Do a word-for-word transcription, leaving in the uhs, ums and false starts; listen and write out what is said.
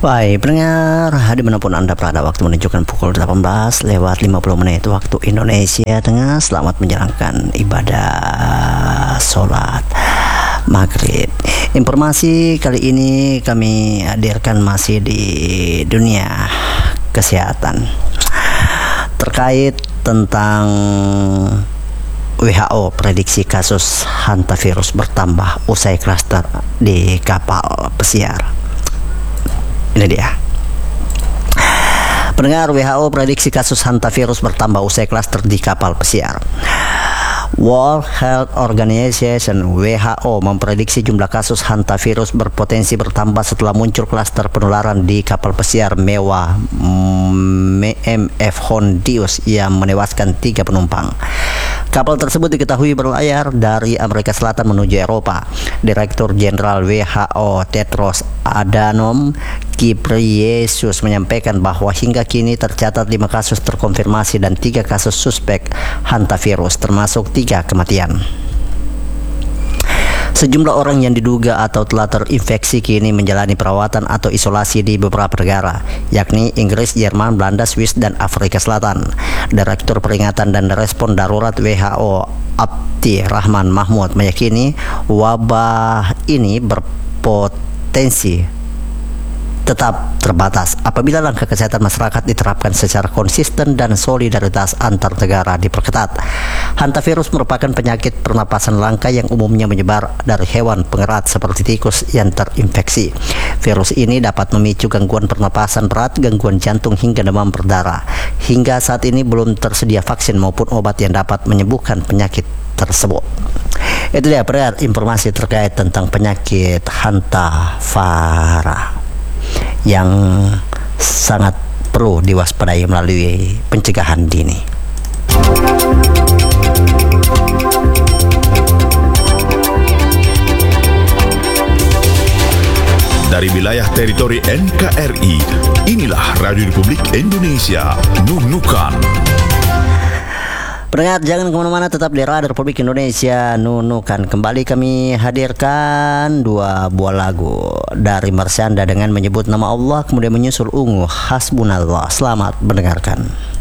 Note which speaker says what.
Speaker 1: Baik pendengar, dimanapun Anda berada, waktu menunjukkan pukul delapan belas lewat lima puluh menit waktu Indonesia Tengah. Selamat menjalankan ibadah sholat maghrib. Informasi kali ini kami hadirkan masih di dunia kesehatan terkait tentang W H O prediksi kasus hantavirus bertambah usai klaster di kapal pesiar. Ini dia. Pendengar, W H O prediksi kasus hantavirus bertambah usai klaster di kapal pesiar. World Health Organization W H O memprediksi jumlah kasus hantavirus berpotensi bertambah setelah muncul klaster penularan di kapal pesiar mewah M F Hondius yang menewaskan tiga penumpang. Kapal tersebut diketahui berlayar dari Amerika Selatan menuju Eropa. Direktur Jenderal W H O Tedros Adhanom Ghebreyesus menyampaikan bahwa hingga kini tercatat lima kasus terkonfirmasi dan tiga kasus suspek hantavirus, termasuk tiga kematian. Sejumlah orang yang diduga atau telah terinfeksi kini menjalani perawatan atau isolasi di beberapa negara, yakni Inggris, Jerman, Belanda, Swiss, dan Afrika Selatan. Direktur Peringatan dan Respon Darurat W H O Abdi Rahman Mahmud meyakini wabah ini berpotensi tetap terbatas apabila langkah kesehatan masyarakat diterapkan secara konsisten dan solidaritas antar negara diperketat. Hantavirus merupakan penyakit pernapasan langka yang umumnya menyebar dari hewan pengerat seperti tikus yang terinfeksi. Virus ini dapat memicu gangguan pernapasan berat, gangguan jantung hingga demam berdarah. Hingga saat ini belum tersedia vaksin maupun obat yang dapat menyembuhkan penyakit tersebut. Itu dia pendengar, informasi terkait tentang penyakit hantavirus yang sangat perlu diwaspadai melalui pencegahan dini.
Speaker 2: Dari wilayah teritori N K R I, inilah Radio Republik Indonesia, Nunukan.
Speaker 1: Pendengar, jangan kemana-mana, tetap di Radio Republik Indonesia Nunukan. Kembali kami hadirkan dua buah lagu dari Marsyanda dengan menyebut nama Allah, kemudian menyusul ungu Hasbunallah. Selamat mendengarkan.